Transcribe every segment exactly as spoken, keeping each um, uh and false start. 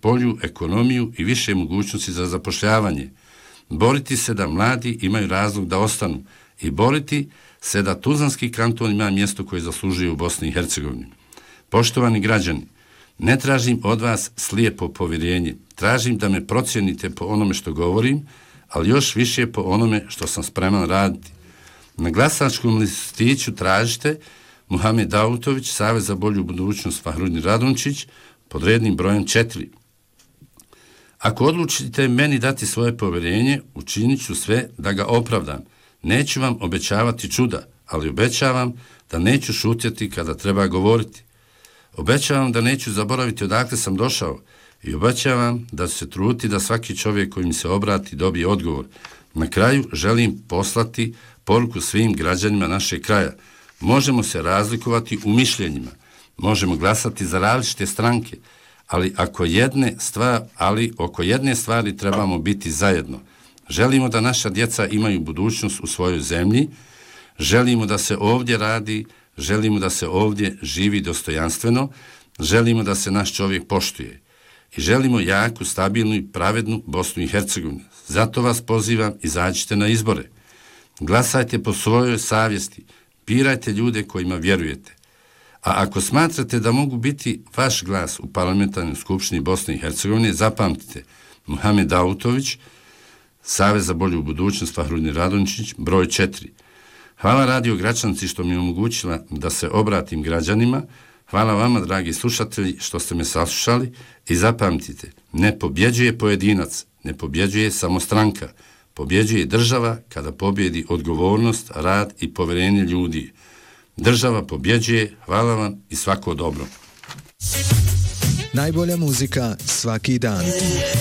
bolju ekonomiju i više mogućnosti za zapošljavanje. Boriti se da mladi imaju razlog da ostanu i boriti se da Tuzlanski kanton ima mjesto koje zaslužuje u Bosni i Hercegovini. Poštovani građani, ne tražim od vas slijepo povjerenje, tražim da me procijenite po onome što govorim, ali još više po onome što sam spreman raditi. Na glasačkom listiću tražite Muhamed Davutović, Savez za bolju budućnost Fahrudin Radončić, pod rednim brojem četiri. Ako odlučite meni dati svoje povjerenje, učinit ću sve da ga opravdam. Neću vam obećavati čuda, ali obećavam da neću šutjeti kada treba govoriti. Obećavam da neću zaboraviti odakle sam došao i obećavam da ću se truditi da svaki čovjek koji mi se obrati dobije odgovor. Na kraju želim poslati poruku svim građanima našeg kraja. Možemo se razlikovati u mišljenjima, možemo glasati za različite stranke, ali ako jedne stvar, ali oko jedne stvari trebamo biti zajedno. Želimo da naša djeca imaju budućnost u svojoj zemlji, želimo da se ovdje radi, želimo da se ovdje živi dostojanstveno, želimo da se naš čovjek poštuje i želimo jaku, stabilnu i pravednu Bosnu i Hercegovinu. Zato vas pozivam, izađite na izbore. Glasajte po svojoj savjesti, birajte ljude kojima vjerujete. A ako smatrate da mogu biti vaš glas u parlamentarnoj skupštini Bosne i Hercegovine, zapamtite, Muhamed Davutović, Savez za bolju budućnost Fahrudin Radončić, broj četiri. Hvala Radio Gračanci što mi je omogućila da se obratim građanima. Hvala vama, dragi slušatelji, što ste me saslušali i zapamtite, ne pobjeđuje pojedinac, ne pobjeđuje samo stranka, pobjeđuje država kada pobjedi odgovornost, rad i povjerenje ljudi. Država pobjeđuje, hvala vam i svako dobro. Najbolja muzika svaki dan.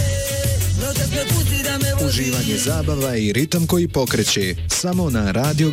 Uživanje, zabava i ritam koji pokreće samo na Radio